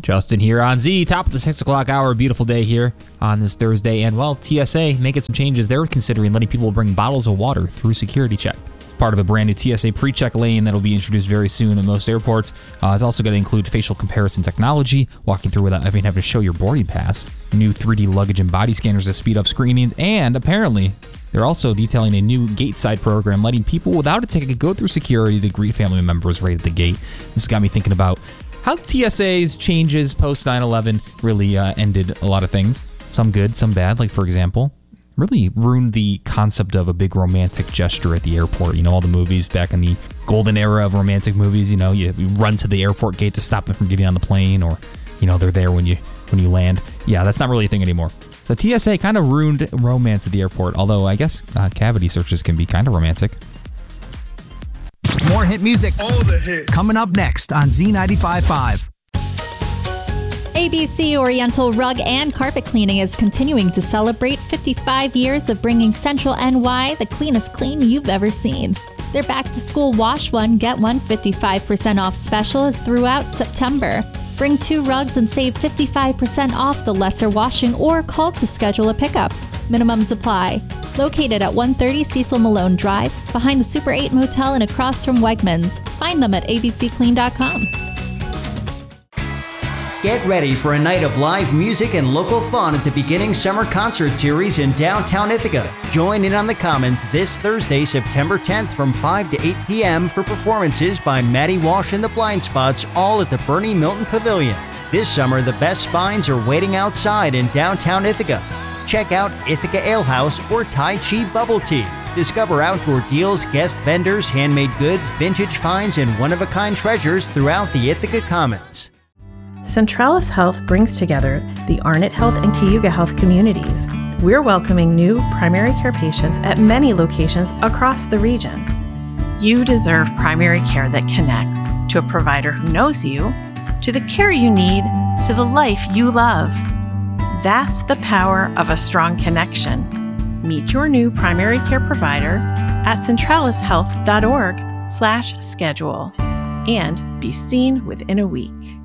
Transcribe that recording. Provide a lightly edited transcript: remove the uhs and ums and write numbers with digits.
Justin here on Z, top of the 6 o'clock hour. Beautiful day here on this Thursday. And, well, TSA making some changes. They're considering letting people bring bottles of water through security check. It's part of a brand new TSA pre-check lane that will be introduced very soon in most airports. It's also going to include facial comparison technology, walking through without having to show your boarding pass, new 3D luggage and body scanners to speed up screenings, and apparently they're also detailing a new gate side program, letting people without a ticket go through security to greet family members right at the gate. This got me thinking about how TSA's changes post 9/11 really ended a lot of things. Some good, some bad. Like, for example, really ruined the concept of a big romantic gesture at the airport. You know, all the movies back in the golden era of romantic movies, you know, you run to the airport gate to stop them from getting on the plane, or, you know, they're there when you land. Yeah, that's not really a thing anymore. So TSA kind of ruined romance at the airport, although I guess cavity searches can be kind of romantic. More hit music. All the hits. Coming up next on Z95.5. ABC Oriental Rug and Carpet Cleaning is continuing to celebrate 55 years of bringing Central NY the cleanest clean you've ever seen. Their back-to-school Wash One, Get One 55% off special is throughout September. Bring 2 rugs and save 55% off the lesser washing, or call to schedule a pickup. Minimums apply. Located at 130 Cecil Malone Drive, behind the Super 8 Motel and across from Wegmans. Find them at abcclean.com. Get ready for a night of live music and local fun at the Beginning Summer Concert Series in downtown Ithaca. Join in on the Commons this Thursday, September 10th from 5 to 8 p.m. for performances by Maddie Walsh and the Blind Spots, all at the Bernie Milton Pavilion. This summer, the best finds are waiting outside in downtown Ithaca. Check out Ithaca Ale House or Tai Chi Bubble Tea. Discover outdoor deals, guest vendors, handmade goods, vintage finds, and one-of-a-kind treasures throughout the Ithaca Commons. Centralis Health brings together the Arnott Health and Cayuga Health communities. We're welcoming new primary care patients at many locations across the region. You deserve primary care that connects to a provider who knows you, to the care you need, to the life you love. That's the power of a strong connection. Meet your new primary care provider at centralishealth.org/schedule and be seen within a week.